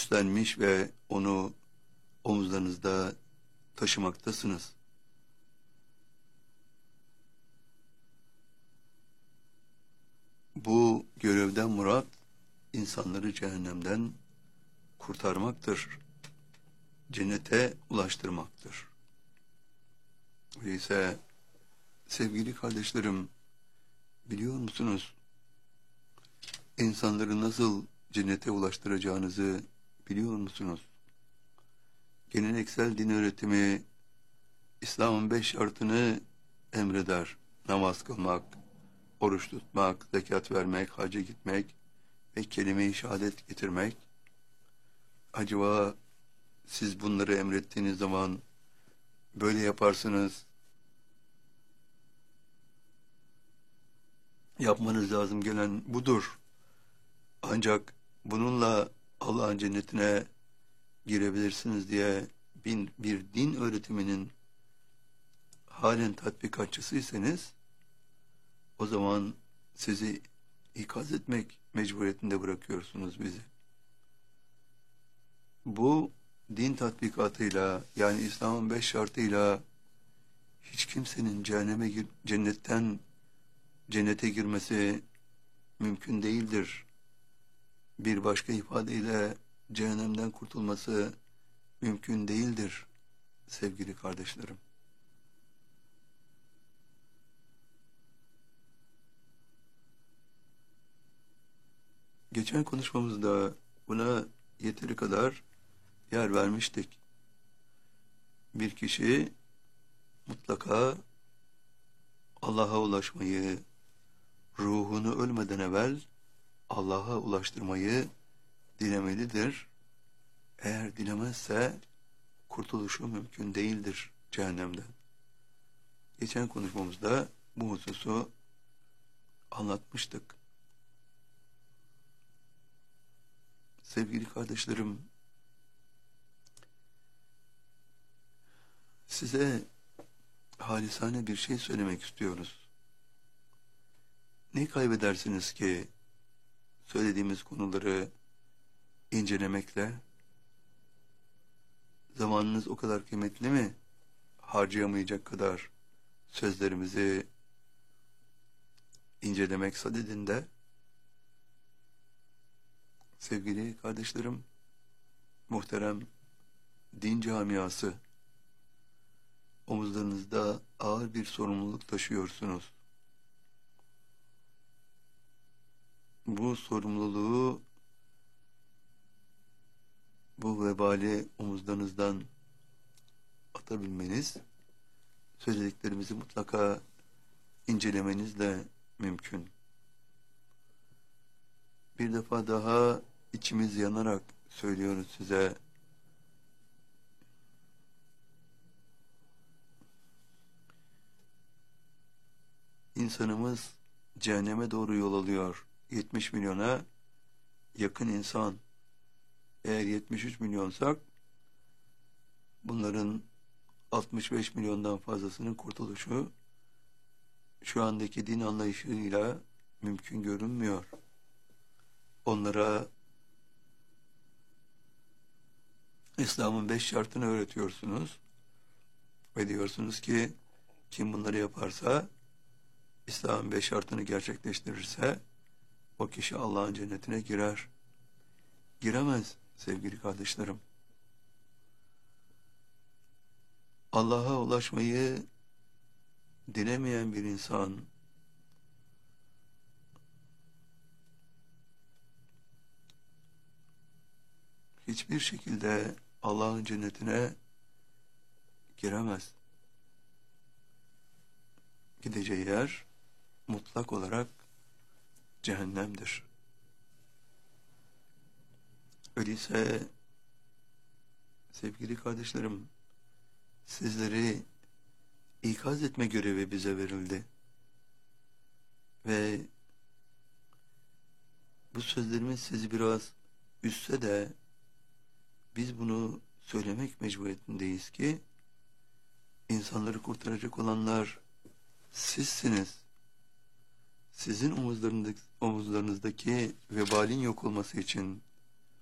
üstlenmiş ve onu omuzlarınızda taşımaktasınız. Bu görevden murat insanları cehennemden kurtarmaktır. Cennete ulaştırmaktır. Öyleyse sevgili kardeşlerim, biliyor musunuz? İnsanları nasıl cennete ulaştıracağınızı biliyor musunuz? Geleneksel din öğretimi İslam'ın 5 şartını emreder. Namaz kılmak, oruç tutmak, zekat vermek, hacca gitmek ve kelime-i şehadet getirmek. Acaba siz bunları emrettiğiniz zaman böyle yaparsınız, yapmanız lazım gelen budur. Ancak bununla Allah'ın cennetine girebilirsiniz diye bir din öğretiminin halen tatbikatçısıysanız, o zaman sizi ikaz etmek mecburiyetinde bırakıyorsunuz bizi. Bu din tatbikatıyla, yani İslam'ın 5 şartıyla hiç kimsenin cennetten cennete girmesi mümkün değildir. Bir başka ifadeyle cehennemden kurtulması mümkün değildir sevgili kardeşlerim. Geçen konuşmamızda buna yeteri kadar yer vermiştik. Bir kişi mutlaka Allah'a ulaşmayı, ruhunu ölmeden evvel Allah'a ulaştırmayı dilemelidir. Eğer dilemezse kurtuluşu mümkün değildir cehennemden. Geçen konuşmamızda bu hususu anlatmıştık. Sevgili kardeşlerim, size halisane bir şey söylemek istiyoruz. Ne kaybedersiniz ki söylediğimiz konuları incelemekle? Zamanınız o kadar kıymetli mi? Harcayamayacak kadar sözlerimizi incelemek sadedinde. Sevgili kardeşlerim, muhterem din camiası, omuzlarınızda ağır bir sorumluluk taşıyorsunuz. Bu sorumluluğu, bu vebali omuzlarınızdan atabilmeniz, söylediklerimizi mutlaka incelemenizle mümkün. Bir defa daha içimiz yanarak söylüyoruz size. İnsanımız cehenneme doğru yol alıyor. 70 milyona yakın insan. Eğer 73 milyonsak, bunların 65 milyondan fazlasının kurtuluşu şu andaki din anlayışıyla mümkün görünmüyor. Onlara İslam'ın 5 şartını öğretiyorsunuz ve diyorsunuz ki kim bunları yaparsa, İslam'ın 5 şartını gerçekleştirirse o kişi Allah'ın cennetine girer. Giremez sevgili kardeşlerim. Allah'a ulaşmayı dilemeyen bir insan hiçbir şekilde Allah'ın cennetine giremez. Gideceği yer mutlak olarak cehennemdir. Öyleyse sevgili kardeşlerim, sizleri ikaz etme görevi bize verildi. Ve bu sözlerimiz sizi biraz üzse de biz bunu söylemek mecburiyetindeyiz ki insanları kurtaracak olanlar sizsiniz. Sizin omuzlarınızdaki vebalin yok olması için